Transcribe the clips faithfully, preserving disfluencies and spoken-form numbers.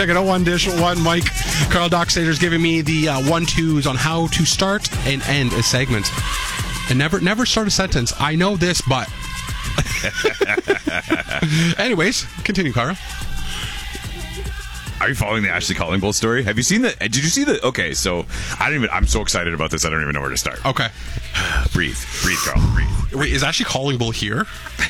Check it out, One Dish, One Mike. Carl Dockstader's giving me the uh, one-twos on how to start and end a segment. And never never start a sentence. I know this, but... Anyways, continue, Carl. Are you following the Ashley Callingbull story? Have you seen the... Did you see the... Okay, so I don't even... I'm so excited about this, I don't even know where to start. Okay. Breathe. Breathe, Carl. Breathe. Wait, is Ashley Callingbull here?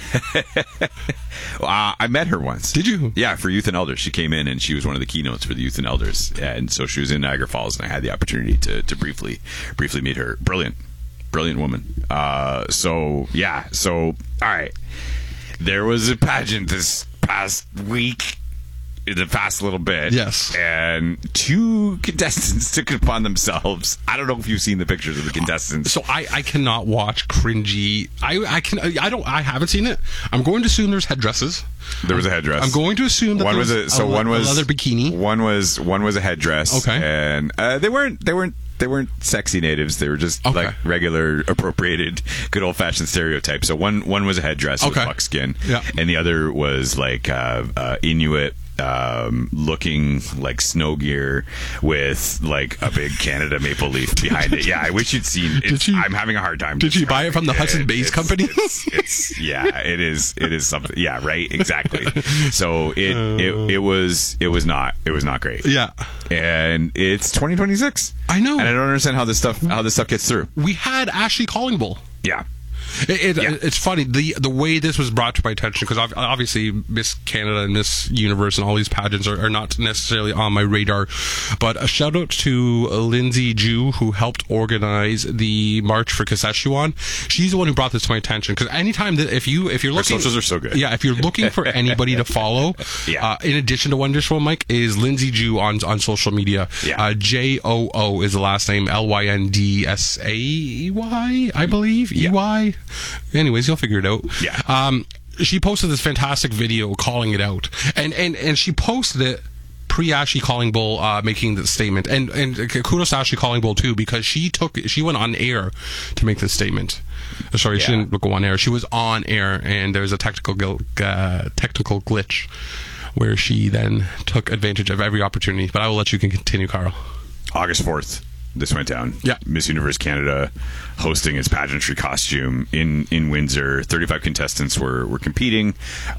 uh, I met her once. Did you? Yeah, for Youth and Elders. She came in and she was one of the keynotes for the Youth and Elders. And so she was in Niagara Falls and I had the opportunity to, to briefly briefly meet her. Brilliant. Brilliant woman. Uh, so, yeah. So, all right. There was a pageant this past week. In the past little bit. Yes. And two contestants took it upon themselves. I don't know if you've seen the pictures of the contestants. So I, I cannot watch cringy. I I can I don't I haven't seen it. I'm going to assume there's headdresses. There was a headdress. I'm going to assume that one there was a so a, one was a leather bikini. One was one was a headdress. Okay. And uh, they weren't they weren't they weren't sexy natives. They were just okay. like regular appropriated good old fashioned stereotypes. So one one was a headdress okay. with buckskin. Yeah. And the other was like uh, uh, Inuit. Um, looking like snow gear with like a big Canada maple leaf behind it. Yeah, I wish you'd seen it. She, I'm having a hard time. Did you buy it from the it. Hudson Bays it's, Company? It's, it's, yeah, it is. It is something. Yeah, right. Exactly. So it, uh, it it was it was not it was not great. Yeah, and it's twenty twenty-six. I know, and I don't understand how this stuff how this stuff gets through. We had Ashley Callingbull. Yeah. It, it, yeah. It's funny the the way this was brought to my attention because obviously Miss Canada and Miss Universe and all these pageants are, are not necessarily on my radar, but a shout out to Lindsay Jew who helped organize the March for Saskatchewan. She's the one who brought this to my attention because anytime that if you if you're looking, her socials are so good. Yeah, if you're looking for anybody to follow, yeah. Uh, in addition to One Dish One Mike is Lindsay Jew on on social media. Yeah. Uh, J O O is the last name. L Y N D S A E Y I believe. E Y. Anyways, you'll figure it out. Yeah. Um, she posted this fantastic video calling it out, and and and she posted it pre Ashley Callingbull uh, making the statement, and and kudos to Ashley Callingbull too because she took she went on air to make this statement. Uh, sorry, yeah. she didn't go on air. She was on air, and there was a technical uh, technical glitch where she then took advantage of every opportunity. But I will let you continue, Carl. August fourth. This went down. Yeah. Miss Universe Canada hosting its pageantry costume in, in Windsor. thirty-five contestants were, were competing.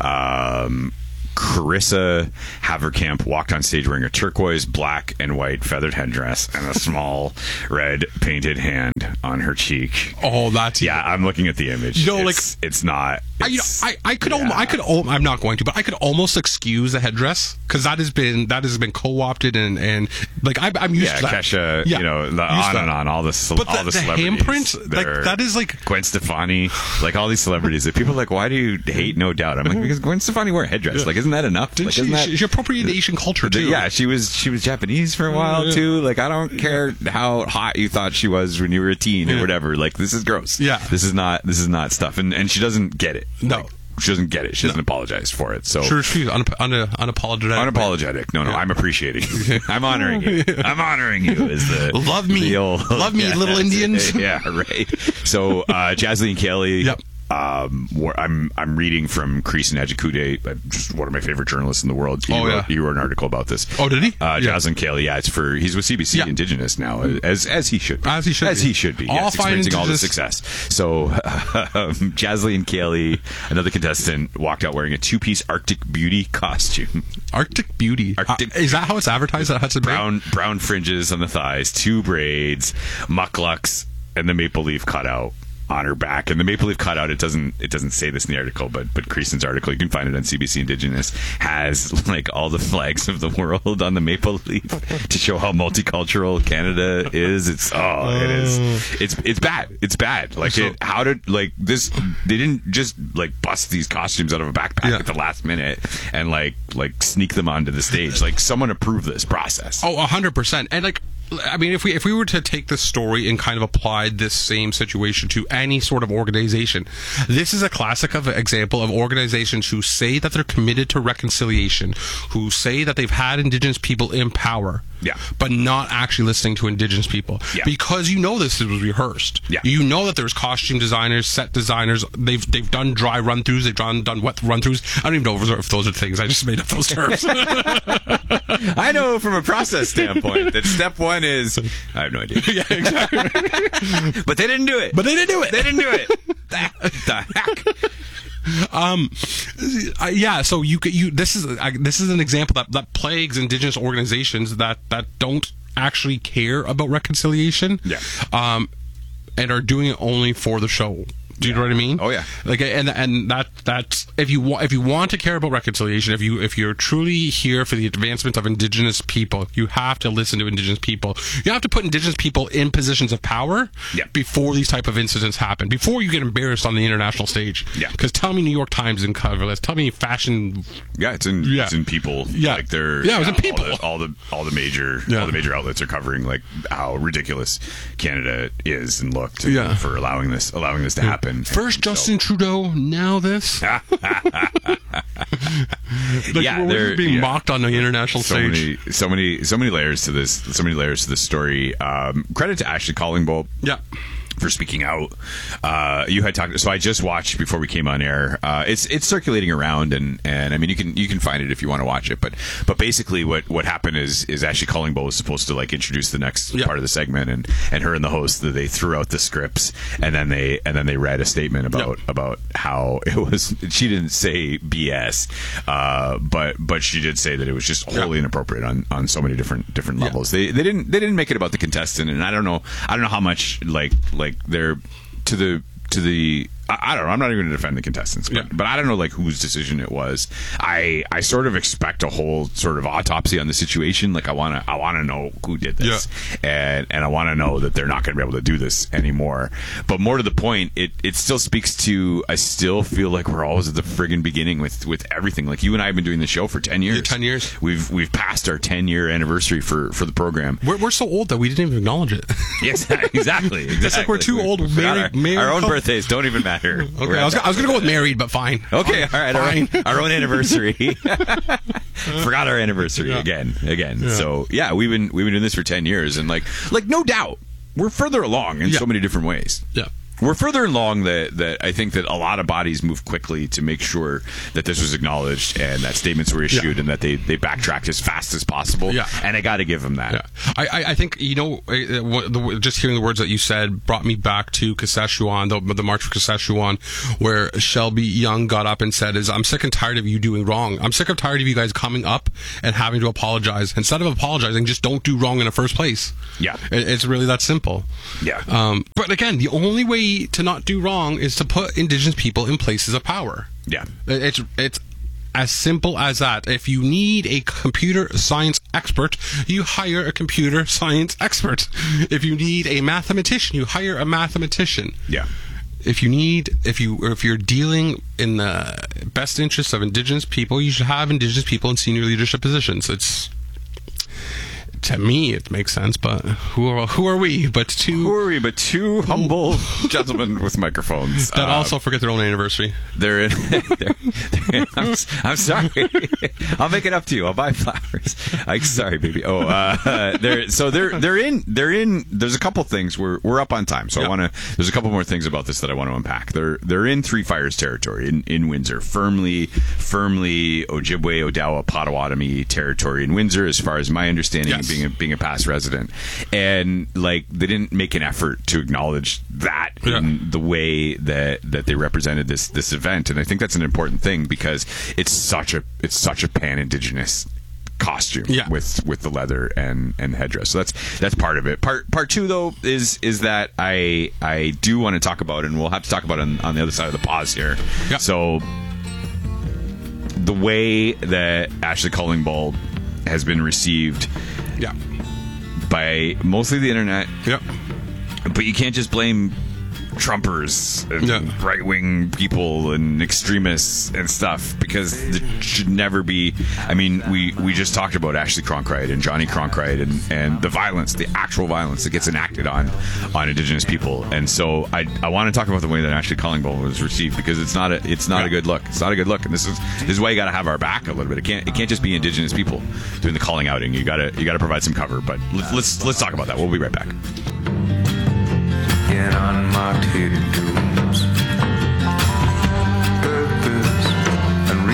Um, Carissa Haverkamp walked on stage wearing a turquoise, black, and white feathered headdress and a small red painted hand on her cheek. Oh, that's yeah. I'm looking at the image. You know, it's, like it's not. I, you know, It's, I, I could, yeah. al- I could, al- I'm not going to, but I could almost excuse the headdress because that has been, that has been co-opted and, and like I, I'm used yeah, to that. Kesha, Yeah, you know, the, used on to and that. on, all the, ce- But all the, the, the celebrities. handprint, like are- that is like Gwen Stefani, like all these celebrities that people are like, why do you hate No Doubt? I'm like, because Gwen Stefani wore a headdress. Yeah. Like, isn't that enough? Didn't like, she, isn't that, she, she appropriated Asian culture too. Yeah, she was she was Japanese for a while yeah. too. Like, I don't care how hot you thought she was when you were a teen or Yeah. whatever. Like, this is gross. Yeah. This is not this is not stuff. And and she doesn't get it. No. Like, she doesn't get it. She doesn't apologize for it. So Sure, she's un- un- unapologetic. unapologetic. No, no, Yeah. I'm appreciating you. I'm honoring you. I'm honoring you as the Love me. the old- Love me, Yeah, little Indians. Yeah, right. So uh, Jasleen Kelly. Yep. Um, where I'm I'm reading from Creason Ajikude, just one of my favorite journalists in the world. He, Oh, wrote, yeah. he wrote an article about this. Oh, did he? Uh, Yeah. Jasleen Kelly, yeah, it's for he's with C B C Yeah. Indigenous now, as as he should, be. As he should as be. he should be. All Yes, fine experiencing all the Indigenous- success. So um, Jasleen Kelly, another contestant, walked out wearing a two-piece Arctic Beauty costume. Arctic Beauty. Arctic- Uh, is that how it's advertised at Hudson Bay? Brown brown fringes on the thighs, two braids, mucklucks, and the maple leaf cutout on her back. And the maple leaf cutout, it doesn't it doesn't say this in the article, but but Creason's article, you can find it on C B C Indigenous, has like all the flags of the world on the maple leaf to show how multicultural Canada is. It's oh, it is. It's it's bad. It's bad. Like So- it, how did like this? They didn't just like bust these costumes out of a backpack Yeah. at the last minute and like like sneak them onto the stage. Like someone approved this process. Oh, a hundred percent. And like, I mean, if we if we were to take this story and kind of apply this same situation to any sort of organization, this is a classic of example of organizations who say that they're committed to reconciliation, who say that they've had Indigenous people in power, Yeah. but not actually listening to Indigenous people. Yeah. Because you know this was rehearsed. Yeah. You know that there's costume designers, set designers. They've they've done dry run-throughs. They've done, done wet run-throughs. I don't even know if those are, if those are things. I just made up those terms. I know from a process standpoint that step one is I have no idea. Yeah, exactly. But they didn't do it. But they didn't do it. They didn't do it. The heck? Um, uh, yeah. So you could you this is uh, this is an example that that plagues Indigenous organizations that that don't actually care about reconciliation. Yeah. Um, and are doing it only for the show. Do you Yeah. know what I mean? Oh, yeah. Like, and and that that's if you want if you want to care about reconciliation, if you if you're truly here for the advancement of Indigenous people, you have to listen to Indigenous people. You have to put Indigenous people in positions of power Yeah. before these type of incidents happen. Before you get embarrassed on the international stage. Yeah. Because tell me New York Times in cover list. Tell me fashion. Yeah, it's in Yeah. it's in People. Yeah. Like they're Yeah, it was in People. All the all the, all the major Yeah. all the major outlets are covering like how ridiculous Canada is and looked Yeah. for allowing this allowing this to happen. First And so- Justin Trudeau, now this. Like, Yeah, we're they're- just being yeah. mocked on the international so stage. many so many so many layers to this so many layers to this story. Um, credit to Ashley Collingbolt Yeah. for speaking out. Uh, you had talked, so I just watched before we came on air. Uh, it's it's circulating around, and, and I mean you can you can find it if you want to watch it. But but basically what, what happened is is Ashley Collingbolt was supposed to like introduce the next Yeah. part of the segment, and, and her and the host they threw out the scripts, and then they and then they read a statement about Yeah. about how it was. She didn't say B S, uh, but but she did say that it was just wholly Yeah. inappropriate on, on so many different different Yeah. levels. They they didn't they didn't make it about the contestant, and I don't know I don't know how much like like they're to the to the I, I don't know I'm not even going to defend the contestants, but, Yeah. but I don't know like whose decision it was. I I sort of expect a whole sort of autopsy on the situation. Like I want to I want to know who did this, and and I want to know that they're not going to be able to do this anymore. But more to the point, it it still speaks to I still feel like we're always at the friggin' beginning with with everything. Like you and I have been doing the show for ten years. Yeah, ten years. We've we've passed our ten year anniversary for for the program. We're, we're so old that we didn't even acknowledge it. Yes, exactly. exactly. It's like we're too old. We forgot Married- our, married our own couple. birthdays don't even matter. Okay, I was, I was going to go with married, but fine. Okay, all right. Our Fine. own, our own anniversary. Forgot our anniversary Yeah. again, again. Yeah. So yeah, we've been we've been doing this for ten years, and like like no doubt, we're further along in Yeah. so many different ways. Yeah. We're further along that, that I think that a lot of bodies moved quickly to make sure that this was acknowledged and that statements were issued Yeah. and that they, they backtracked as fast as possible. Yeah. And I got to give them that. Yeah, I, I, I think you know uh, what, the, just hearing the words that you said brought me back to Saskatchewan, the, the March for Saskatchewan, where Shelby Young got up and said, "Is I'm sick and tired of you doing wrong. I'm sick and tired of you guys coming up and having to apologize. Instead of apologizing, just don't do wrong in the first place." Yeah. It, it's really that simple. Yeah. Um, but again, the only way to not do wrong is to put Indigenous people in places of power. Yeah. It's it's as simple as that. If you need a computer science expert, you hire a computer science expert. If you need a mathematician, you hire a mathematician. Yeah. If you need, if you, or if you're dealing in the best interests of Indigenous people, you should have Indigenous people in senior leadership positions. It's, to me, it makes sense, but who are who are we? But two Who are we but two humble gentlemen with microphones that Uh, also forget their own anniversary. They're in. They're, they're, I'm, I'm sorry. I'll make it up to you. I'll buy flowers. I'm sorry, baby. Oh, uh, they're so they're they're in they're in. There's a couple things. We're we're up on time, so Yeah. I want to. There's a couple more things about this that I want to unpack. They're they're in Three Fires territory in, in Windsor, firmly firmly Ojibwe, Odawa, Potawatomi territory in Windsor, as far as my understanding, Yes. being a being a past resident, and like they didn't make an effort to acknowledge that Yeah. in the way that that they represented this this event, and I think that's an important thing because it's such a it's such a pan-Indigenous costume Yeah. with with the leather and and headdress. So that's that's part of it. Part part two though is is that I I do want to talk about, and we'll have to talk about it on, on the other side of the pause here. Yeah. So the way that Ashley Collingbolt has been received Yeah. by mostly the internet, Yeah. but you can't just blame Trumpers and Yeah. right-wing people and extremists and stuff, because it should never be. I mean, we, we just talked about Ashley Cronkite and Johnny Cronkite and, and the violence, the actual violence that gets enacted on on Indigenous people. And so I I want to talk about the way that Ashley Callingbull was received, because it's not a it's not yeah. a good look. It's not a good look, and this is this is why you got to have our back a little bit. It can't it can't just be Indigenous people doing the calling outing. You got to you got to provide some cover. But let's let's, let's talk about that. We'll be right back. Get unmarked hidden tombs, purpose and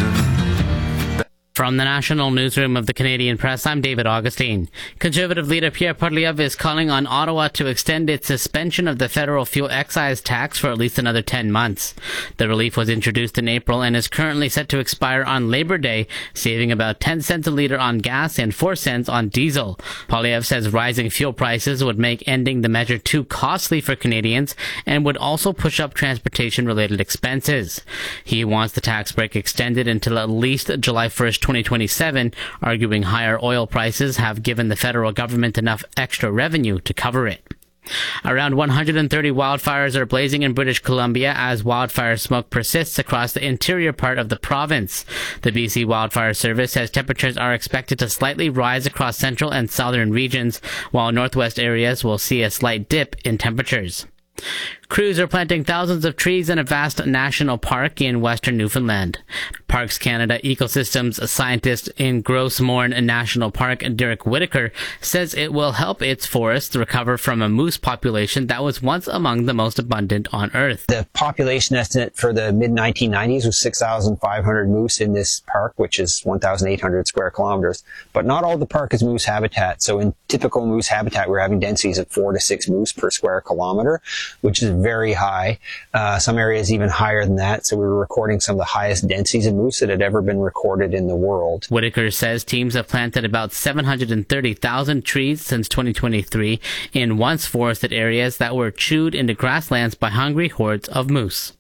reason. From the National Newsroom of the Canadian Press, I'm David Augustine. Conservative leader Pierre Poilievre is calling on Ottawa to extend its suspension of the federal fuel excise tax for at least another ten months. The relief was introduced in April and is currently set to expire on Labor Day, saving about ten cents a litre on gas and four cents on diesel. Poilievre says rising fuel prices would make ending the measure too costly for Canadians and would also push up transportation-related expenses. He wants the tax break extended until at least July first, twenty twenty-seven, arguing higher oil prices have given the federal government enough extra revenue to cover it. Around one hundred thirty wildfires are blazing in British Columbia as wildfire smoke persists across the interior part of the province. The B C Wildfire Service says temperatures are expected to slightly rise across central and southern regions, while northwest areas will see a slight dip in temperatures. Crews are planting thousands of trees in a vast national park in western Newfoundland. Parks Canada Ecosystems scientist in Grossmorn National Park, Derek Whitaker, says it will help its forests recover from a moose population that was once among the most abundant on Earth. The population estimate for the mid nineteen nineties was six thousand five hundred moose in this park, which is one thousand eight hundred square kilometers. But not all the park is moose habitat. So in typical moose habitat, we're having densities of four to six moose per square kilometer, which is very high. Uh, some areas even higher than that. So we were recording some of the highest densities of moose that had ever been recorded in the world. Whitaker says teams have planted about seven hundred thirty thousand trees since twenty twenty-three in once forested areas that were chewed into grasslands by hungry hordes of moose.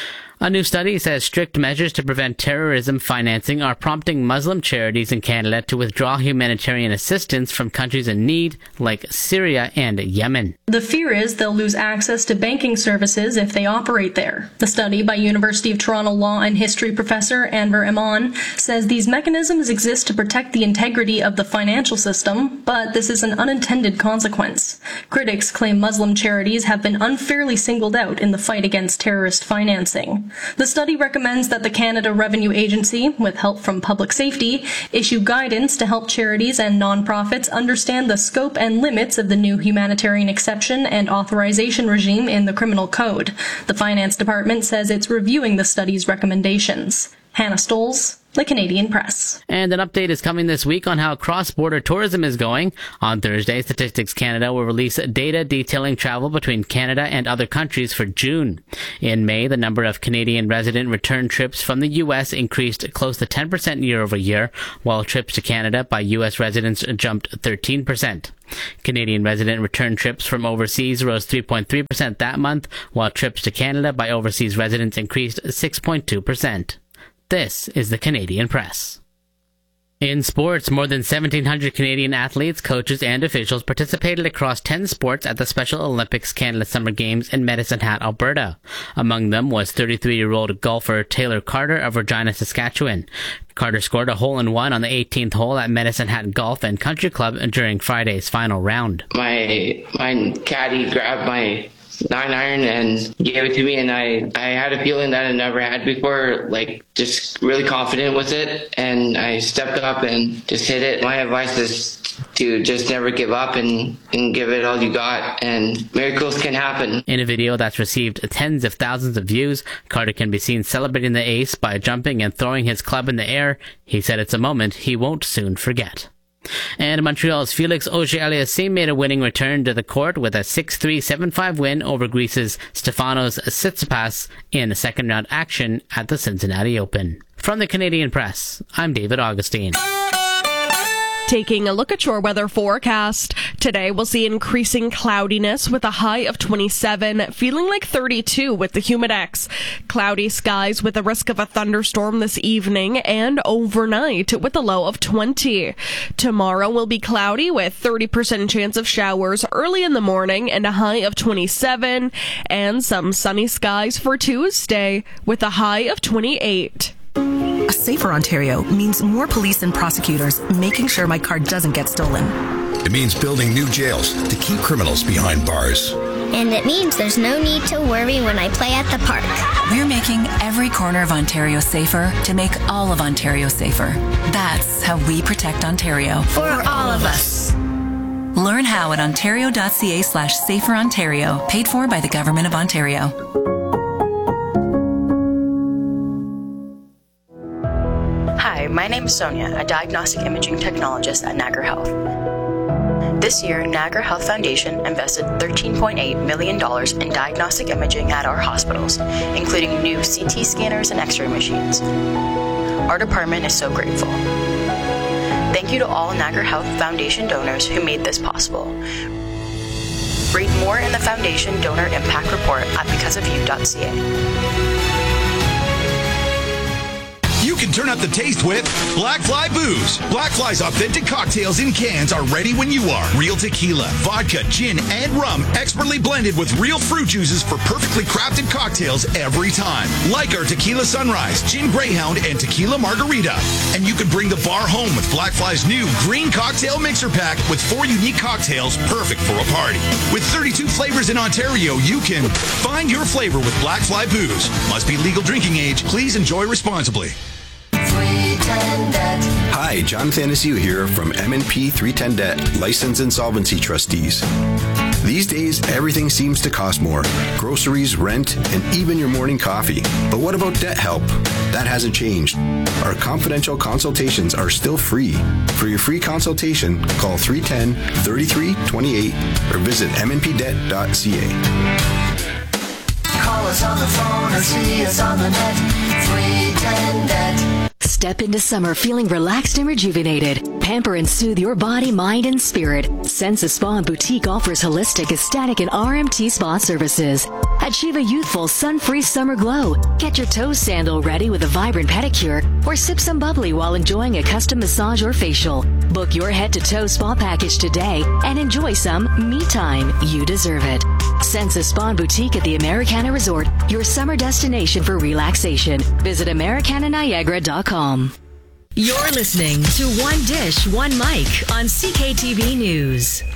A new study says strict measures to prevent terrorism financing are prompting Muslim charities in Canada to withdraw humanitarian assistance from countries in need like Syria and Yemen. The fear is they'll lose access to banking services if they operate there. The study by University of Toronto law and history professor Anwar Iman says these mechanisms exist to protect the integrity of the financial system, but this is an unintended consequence. Critics claim Muslim charities have been unfairly singled out in the fight against terrorist financing. The study recommends that the Canada Revenue Agency, with help from Public Safety, issue guidance to help charities and nonprofits understand the scope and limits of the new humanitarian exception and authorization regime in the Criminal Code. The Finance Department says it's reviewing the study's recommendations. Hannah Stoles, The Canadian Press. And an update is coming this week on how cross-border tourism is going. On Thursday, Statistics Canada will release data detailing travel between Canada and other countries for June. In May, the number of Canadian resident return trips from the U S increased close to ten percent year over year, while trips to Canada by U S residents jumped thirteen percent. Canadian resident return trips from overseas rose three point three percent that month, while trips to Canada by overseas residents increased six point two percent. This is the Canadian Press. In sports, more than seventeen hundred Canadian athletes, coaches, and officials participated across ten sports at the Special Olympics Canada Summer Games in Medicine Hat, Alberta. Among them was thirty-three-year-old golfer Taylor Carter of Regina, Saskatchewan. Carter scored a hole-in-one on the eighteenth hole at Medicine Hat Golf and Country Club during Friday's final round. My my caddy grabbed my nine iron and gave it to me, and I, I had a feeling that I never had before, like just really confident with it, and I stepped up and just hit it. My advice is to just never give up and, and give it all you got, and miracles can happen. In a video that's received tens of thousands of views, Carter can be seen celebrating the ace by jumping and throwing his club in the air. He said it's a moment he won't soon forget. And Montreal's Felix Auger-Aliassime made a winning return to the court with a six three, seven five win over Greece's Stefanos Tsitsipas in the second round action at the Cincinnati Open. From the Canadian Press, I'm David Augustine. Taking a look at your weather forecast. Today we'll see increasing cloudiness with a high of twenty-seven, feeling like thirty-two with the humidex. Cloudy skies with a risk of a thunderstorm this evening and overnight with a low of twenty. Tomorrow will be cloudy with thirty percent chance of showers early in the morning and a high of twenty-seven, and some sunny skies for Tuesday with a high of twenty-eight. A safer Ontario means more police and prosecutors making sure my car doesn't get stolen. It means building new jails to keep criminals behind bars. And it means there's no need to worry when I play at the park. We're making every corner of Ontario safer to make all of Ontario safer. That's how we protect Ontario. For all of us. Learn how at ontario.ca slash safer Ontario. Paid for by the Government of Ontario. Hi, my name is Sonia, a diagnostic imaging technologist at Niagara Health. This year, Niagara Health Foundation invested thirteen point eight million dollars in diagnostic imaging at our hospitals, including new C T scanners and X-ray machines. Our department is so grateful. Thank you to all Niagara Health Foundation donors who made this possible. Read more in the Foundation Donor Impact Report at because of you dot c a. You can turn up the taste with Black Fly Booze. Black Fly's authentic cocktails in cans are ready when you are. Real tequila, vodka, gin, and rum, expertly blended with real fruit juices for perfectly crafted cocktails every time. Like our Tequila Sunrise, Gin Greyhound, and Tequila Margarita. And you can bring the bar home with Black Fly's new green cocktail mixer pack with four unique cocktails perfect for a party. With thirty-two flavors in Ontario, you can find your flavor with Black Fly Booze. Must be legal drinking age. Please enjoy responsibly. Hi, John Thanasiu here from M and P three ten Debt, License Insolvency Trustees. These days, everything seems to cost more. Groceries, rent, and even your morning coffee. But what about debt help? That hasn't changed. Our confidential consultations are still free. For your free consultation, call three one zero, three three two eight or visit m n p debt dot c a. Call us on the phone or see us on the net. three ten Debt. Step into summer feeling relaxed and rejuvenated. Pamper and soothe your body, mind, and spirit. Sensa Spa and Boutique offers holistic, aesthetic, and R M T spa services. Achieve a youthful, sun-free summer glow. Get your toe sandal ready with a vibrant pedicure, or sip some bubbly while enjoying a custom massage or facial. Book your head-to-toe spa package today and enjoy some me time. You deserve it. Sensa Spa and Boutique at the Americana Resort, your summer destination for relaxation. Visit americana niagara dot com. You're listening to One Dish, One Mic on C K T V News.